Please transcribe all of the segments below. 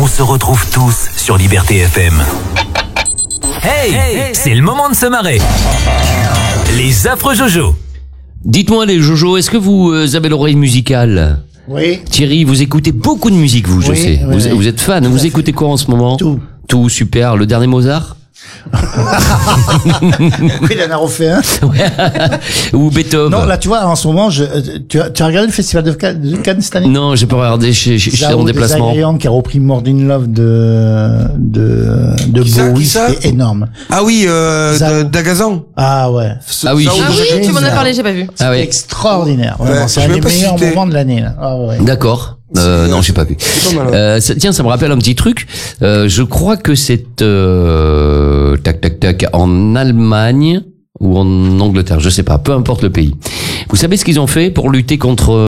On se retrouve tous sur Liberté FM. Hey, c'est le moment de se marrer. Les affreux Jojo. Dites-moi les Jojo, est-ce que vous avez l'oreille musicale ? Oui. Thierry, vous écoutez beaucoup de musique, vous, je sais. Oui. Vous êtes fan. Vous écoutez quoi en ce moment ? Tout, super. Le dernier Mozart ? Oui, il en a refait un. Ou Beethoven ? Non, là, tu vois, en ce moment, tu as regardé le festival de Cannes cette année? Non, j'ai pas regardé. Je suis en déplacement. Zaharian qui a repris More in Love de Bowie, c'était énorme. Ah oui, d'Agazan. Ah ouais. Ah oui. Ah oui, tu m'en as parlé, j'ai pas vu. Ah oui. Extraordinaire. Vraiment, Ouais, c'est je un vais des pas meilleurs citer. moments de l'année, là. Ah ouais. D'accord. Non, j'ai pas vu. Tiens, ça me rappelle un petit truc. Je crois que c'est en Allemagne ou en Angleterre, je sais pas, peu importe le pays. Vous savez ce qu'ils ont fait pour lutter contre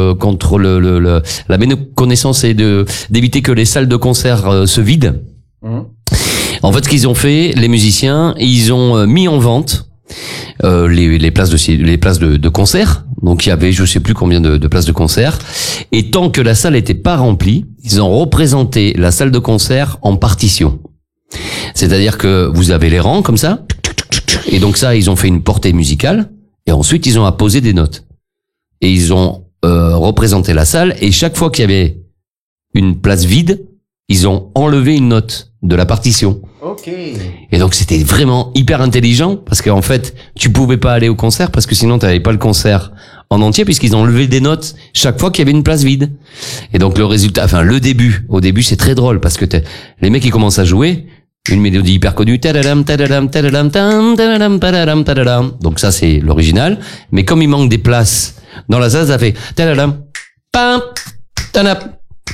la méconnaissance et d'éviter que les salles de concert se vident. En fait, ce qu'ils ont fait, les musiciens, ils ont mis en vente les places de concert. Donc il y avait je sais plus combien de places de concert, et tant que la salle était pas remplie, ils ont représenté la salle de concert en partition. C'est-à-dire que vous avez les rangs comme ça, et donc ça ils ont fait une portée musicale, et ensuite ils ont apposé des notes. Et ils ont représenté la salle, et chaque fois qu'il y avait une place vide, ils ont enlevé une note de la partition. Ok. Et donc c'était vraiment hyper intelligent, parce qu'en fait tu pouvais pas aller au concert parce que sinon t'avais pas le concert en entier, puisqu'ils ont enlevé des notes chaque fois qu'il y avait une place vide. Et donc le résultat, enfin au début c'est très drôle parce que les mecs ils commencent à jouer une mélodie hyper connue, tadadam, tadadam, tadadam, tam, tadadam, tadadam, tadadam. Donc ça c'est l'original, mais comme il manque des places dans la salle, ça fait tadadam, pam, tadam.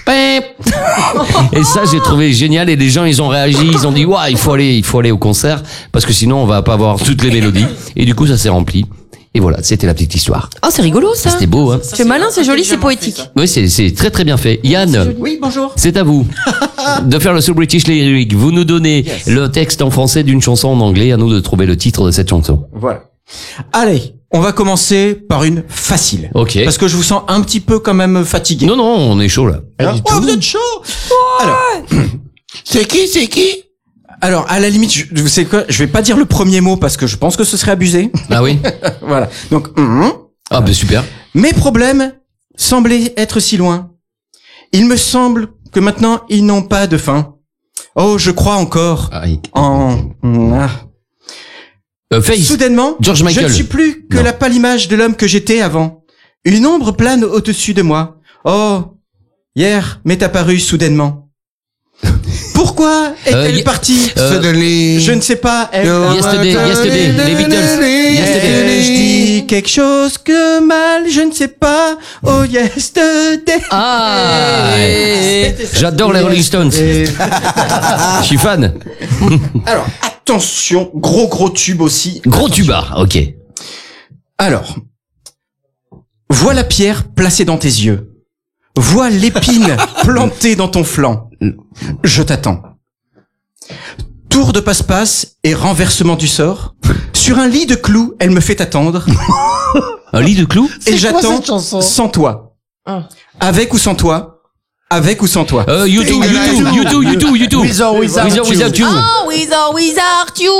Et ça j'ai trouvé génial, et les gens ils ont réagi, ils ont dit waouh, il faut aller au concert parce que sinon on va pas avoir toutes les mélodies, et du coup ça s'est rempli. Et voilà, c'était la petite histoire. Oh, c'est rigolo ça. C'était beau, hein. C'est malin, c'est joli, c'est poétique. Oui, c'est très très bien fait. Yann, Oui, bonjour. c'est à vous de faire le So British Lyric. Vous nous donnez le texte en français d'une chanson en anglais, à nous de trouver le titre de cette chanson. Voilà. Allez, on va commencer par une facile. Ok. Parce que je vous sens un petit peu quand même fatigué. Non, on est chaud là. Hein Oh, vous êtes chaud. Alors, C'est qui alors, à la limite, vous savez quoi, je vais pas dire le premier mot parce que je pense que ce serait abusé. Ah oui. Voilà. Donc, Ah ben super. mes problèmes semblaient être si loin. Il me semble que maintenant ils n'ont pas de fin. Oh, je crois encore en... Face. Soudainement, George je Michael. ne suis plus que Non. la pâle image de l'homme que j'étais avant. Une ombre plane au-dessus de moi. Oh, hier m'est apparue soudainement. Pourquoi est-elle partie Suddenly. Je ne sais pas. Elle... Yesterday, les Beatles. Yesterday. Je dis quelque chose que mal, je ne sais pas. Oh, yesterday. Ah, j'adore les Rolling Stones. Je suis fan. Alors, attention, gros tube aussi. Gros tuba, ok. Alors, vois la pierre placée dans tes yeux. Vois l'épine plantée dans ton flanc. Je t'attends. Tour de passe-passe et renversement du sort. Sur un lit de clous, elle me fait attendre. Un lit de clous. Et quoi j'attends cette chanson sans toi. Avec ou sans toi. Avec ou sans toi. You too. With or without you. Oh, with or without you.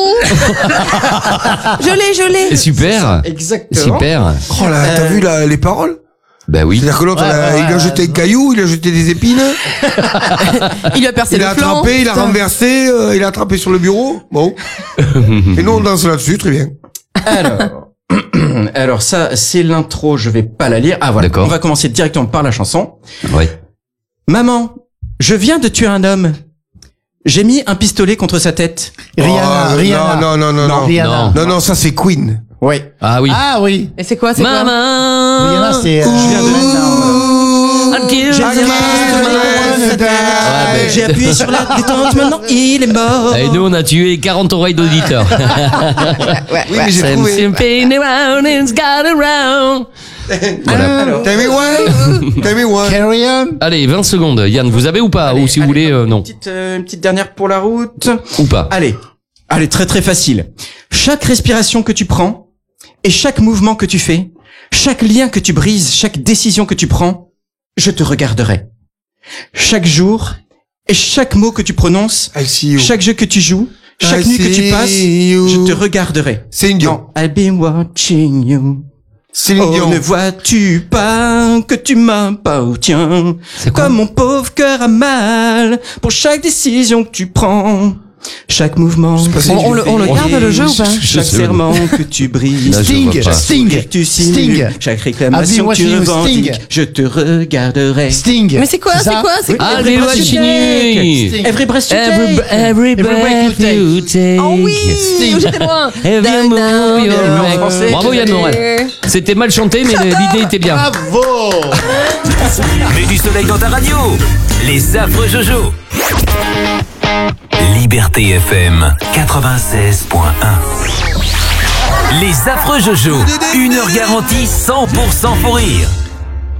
Je l'ai. Super. Exactement. Super. Oh là, t'as vu les paroles? Ben oui. C'est-à-dire que l'autre, il a jeté un caillou, il a jeté des épines, Il lui a percé il le a flanc. attrapé, il a renversé, il a attrapé sur le bureau. Bon. Et nous, on danse là-dessus, très bien. Alors ça, c'est l'intro, je vais pas la lire. Ah voilà, D'accord. on va commencer directement par la chanson. Oui. Maman, je viens de tuer un homme. J'ai mis un pistolet contre sa tête. Rihanna. Non. Rihanna. Non, ça c'est Queen. Ouais. Ah oui. Ah oui. Et c'est quoi, Maman. Rihanna, c'est... Je viens de mettre I'll kill J'ai you. mis un pistolet contre sa tête. J'ai appuyé sur la détente, maintenant il est mort. Et nous, on a tué 40 oreilles d'auditeurs. Oui, mais j'ai trouvé. Spin around and got around. Voilà. Tell me why. Carry on. Allez, 20 secondes. Yann, vous avez ou pas? Ou si vous voulez, non. Une petite dernière pour la route. Ou pas. Allez, très facile. Chaque respiration que tu prends et chaque mouvement que tu fais, chaque lien que tu brises, chaque décision que tu prends, je te regarderai. Chaque jour Et chaque mot que tu prononces, I see you. chaque jeu que tu joues, chaque I nuit que tu see passes, you. je te regarderai. Céline Dion. Non, I'll be watching you. Céline Oh, Dion. ne vois-tu pas que tu m'appartiens? C'est quoi? Comme mon pauvre cœur a mal pour chaque décision que tu prends. Chaque mouvement que tu On le fais, garde le jeu ou pas? chaque sais serment que tu brises. Là, je vois Sting, pas. Sting, Que tu simules, Sting, chaque réclamation que tu I've been watching you, revendiques, Sting. je te regarderai. Sting. Mais c'est quoi? C'est ça quoi? C'est quoi? Ah, les lois Sting. chimiques. Sting. Every breath you Every take. breath you take. Oh oui, Sting. j'étais loin. Every move you make. français. Bravo Yann Morel. C'était mal chanté, mais l'idée était bien. Bravo. Mets du soleil dans ta radio. Les affreux Jojo. Liberté FM 96.1. Les affreux Jojo. 1 heure garantie 100% pour rire.